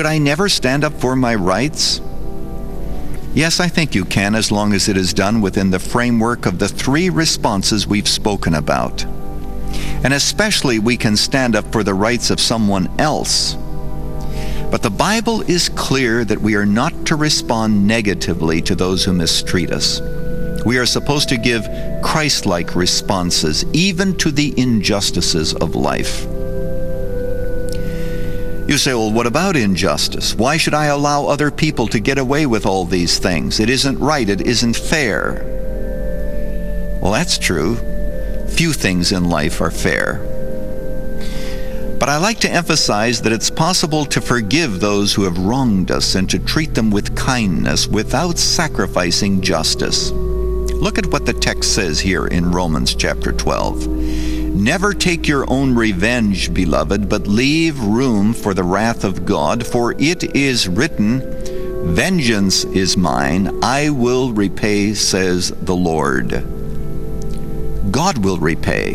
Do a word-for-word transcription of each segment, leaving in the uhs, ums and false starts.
Could I never stand up for my rights? Yes, I think you can, as long as it is done within the framework of the three responses we've spoken about. And especially we can stand up for the rights of someone else. But the Bible is clear that we are not to respond negatively to those who mistreat us. We are supposed to give Christ-like responses, even to the injustices of life. You say, well, what about injustice? Why should I allow other people to get away with all these things? It isn't right. It isn't fair. Well, that's true. Few things in life are fair. But I like to emphasize that it's possible to forgive those who have wronged us and to treat them with kindness without sacrificing justice. Look at what the text says here in Romans chapter twelve. Never take your own revenge, beloved, but leave room for the wrath of God, for it is written, vengeance is mine, I will repay, says the Lord. God will repay.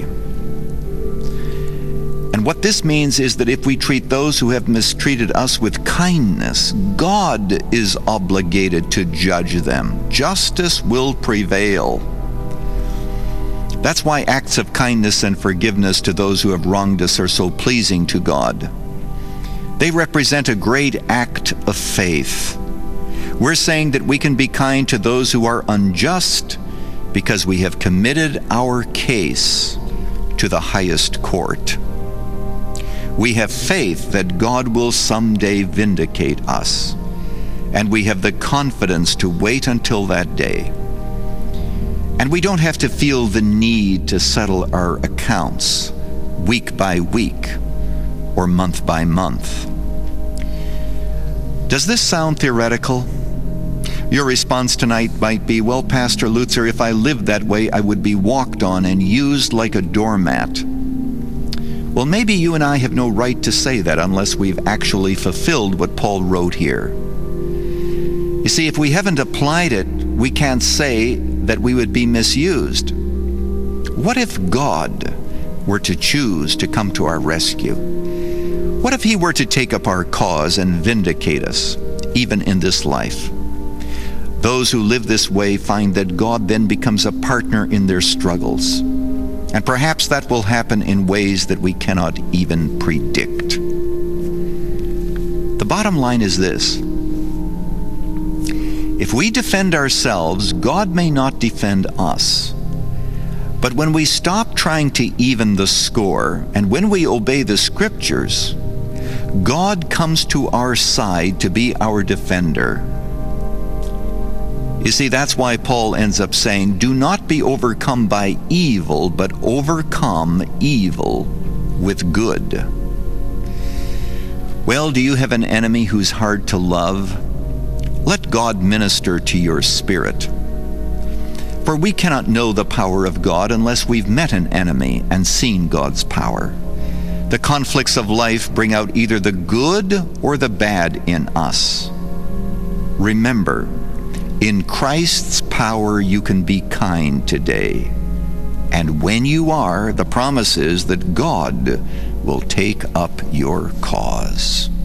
And what this means is that if we treat those who have mistreated us with kindness, God is obligated to judge them. Justice will prevail. That's why acts of kindness and forgiveness to those who have wronged us are so pleasing to God. They represent a great act of faith. We're saying that we can be kind to those who are unjust because we have committed our case to the highest court. We have faith that God will someday vindicate us, and we have the confidence to wait until that day. And we don't have to feel the need to settle our accounts week by week or month by month. Does this sound theoretical? Your response tonight might be, well, Pastor Lutzer, if I lived that way, I would be walked on and used like a doormat. Well, maybe you and I have no right to say that unless we've actually fulfilled what Paul wrote here. You see, if we haven't applied it, we can't say that we would be misused. What if God were to choose to come to our rescue? What if he were to take up our cause and vindicate us, even in this life? Those who live this way find that God then becomes a partner in their struggles. And perhaps that will happen in ways that we cannot even predict. The bottom line is this. If we defend ourselves, God may not defend us. But when we stop trying to even the score, and when we obey the Scriptures, God comes to our side to be our defender. You see, that's why Paul ends up saying, do not be overcome by evil, but overcome evil with good. Well, do you have an enemy who's hard to love? Let God minister to your spirit. For we cannot know the power of God unless we've met an enemy and seen God's power. The conflicts of life bring out either the good or the bad in us. Remember, in Christ's power you can be kind today. And when you are, the promise is that God will take up your cause.